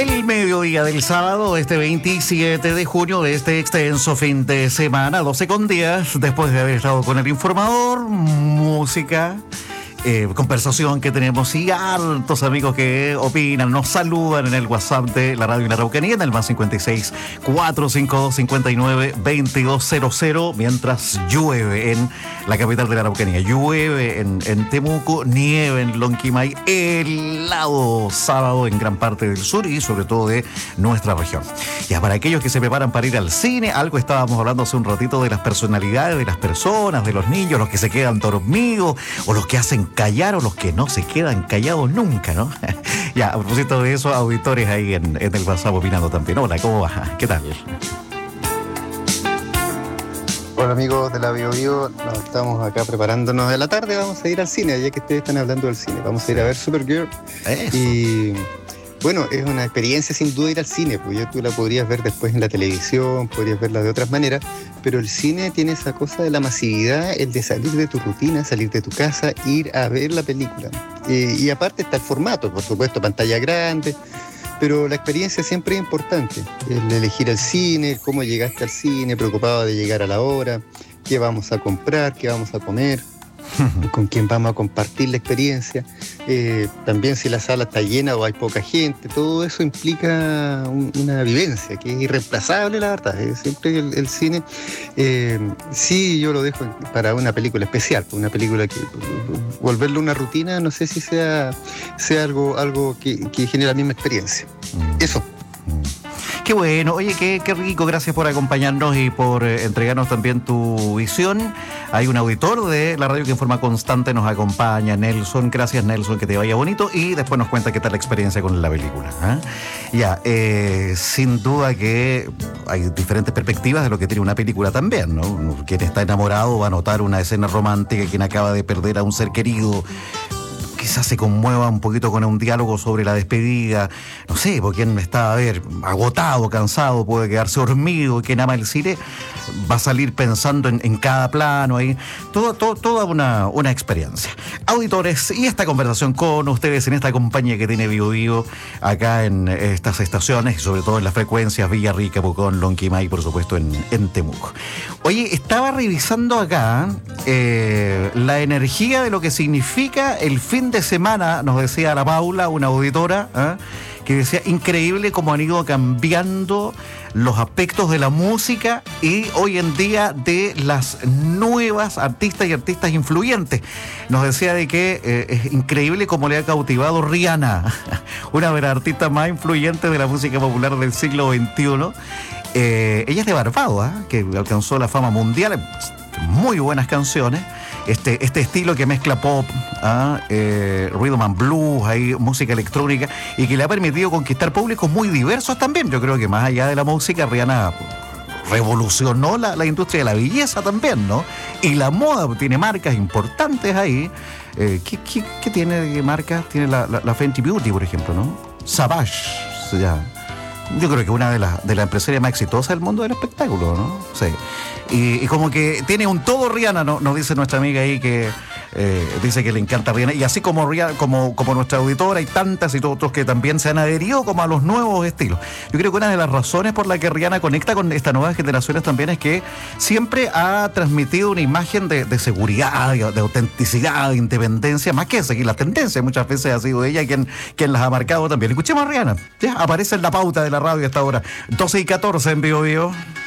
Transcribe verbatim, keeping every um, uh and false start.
El mediodía del sábado, este veintisiete de junio de este extenso fin de semana, doce con diez, después de haber estado con el informador, música, eh, conversación que tenemos y hartos amigos que opinan, nos saludan en el WhatsApp de la radio en la Araucanía, en el más cincuenta y seis, cuatrocientos cincuenta y dos, cincuenta y nueve, veintidós cero cero, mientras llueve en la capital de la Araucanía, llueve en, en Temuco, nieve en Lonquimay, helado sábado en gran parte del sur y sobre todo de nuestra región. Ya para aquellos que se preparan para ir al cine, algo estábamos hablando hace un ratito de las personalidades de las personas, de los niños, los que se quedan dormidos o los que hacen callar o los que no se quedan callados nunca, ¿no? Ya, a propósito de eso, auditores ahí en, en el WhatsApp opinando también. Hola, ¿cómo va? ¿Qué tal? Hola amigos de la Bio Bio, nos estamos acá preparándonos de la tarde, vamos a ir al cine, ya que ustedes están hablando del cine, vamos a ir a ver Supergirl. Eso. Y bueno, es una experiencia sin duda ir al cine, pues ya tú la podrías ver después en la televisión, podrías verla de otras maneras, pero el cine tiene esa cosa de la masividad, el de salir de tu rutina, salir de tu casa, ir a ver la película. Eh, y aparte está el formato, por supuesto, pantalla grande, pero la experiencia siempre es importante, el elegir el cine, cómo llegaste al cine, preocupado de llegar a la hora, qué vamos a comprar, qué vamos a comer, con quién vamos a compartir la experiencia, eh, también si la sala está llena o hay poca gente, todo eso implica un, una vivencia que es irreemplazable, la verdad. Eh, siempre el, el cine, eh, sí, yo lo dejo para una película especial, una película que volverlo una rutina, no sé si sea, sea algo, algo que, que genere la misma experiencia. Eso. Qué bueno, oye, qué, qué rico, gracias por acompañarnos y por eh, entregarnos también tu visión. Hay un auditor de la radio que en forma constante nos acompaña, Nelson. Gracias, Nelson, que te vaya bonito y después nos cuenta qué tal la experiencia con la película. ¿eh? Ya, eh, sin duda que hay diferentes perspectivas de lo que tiene una película también, ¿no? Quien está enamorado va a notar una escena romántica, quien acaba de perder a un ser querido quizás se conmueva un poquito con un diálogo sobre la despedida, no sé, porque quien está, a ver, agotado, cansado, puede quedarse dormido, y quien ama el cine va a salir pensando en, en cada plano, ahí, todo, todo, toda una, una experiencia. Auditores, y esta conversación con ustedes en esta compañía que tiene Bio Bio, acá en estas estaciones, y sobre todo en las frecuencias Villarrica, Pucón, Lonquimay, por supuesto en, en Temuco. Oye, estaba revisando acá eh, la energía de lo que significa el fin de semana, nos decía la Paula, una auditora, ¿eh? que decía, increíble cómo han ido cambiando los aspectos de la música y hoy en día de las nuevas artistas y artistas influyentes. Nos decía de que eh, es increíble cómo le ha cautivado Rihanna, una de las artistas más influyentes de la música popular del siglo veintiuno. Eh, ella es de Barbados, ¿eh? que alcanzó la fama mundial, muy buenas canciones. Este, este estilo que mezcla pop, ¿ah? eh, rhythm and blues, hay música electrónica y que le ha permitido conquistar públicos muy diversos también. Yo creo que más allá de la música, Rihanna revolucionó la, la industria de la belleza también, ¿no? Y la moda, tiene marcas importantes ahí. Eh, ¿qué, qué, ¿Qué tiene de marcas? Tiene la, la, la Fenty Beauty, por ejemplo, ¿no? Savage se llama. Yo creo que una de las de la empresarias más exitosas del mundo del espectáculo, ¿no? Sí. Y, y como que tiene un todo Rihanna, ¿no? Nos dice nuestra amiga ahí que eh, dice que le encanta Rihanna. Y así como Rihanna, como, como nuestra auditora, hay tantas y todos otros que también se han adherido como a los nuevos estilos. Yo creo que una de las razones por la que Rihanna conecta con estas nuevas generaciones también es que siempre ha transmitido una imagen de, de seguridad, de, de autenticidad, de independencia, más que seguir las tendencias. Muchas veces ha sido ella quien, quien las ha marcado también. Escuchemos a Rihanna. Ya aparece en la pauta de la radio a esta hora. doce y catorce en Bio Bio.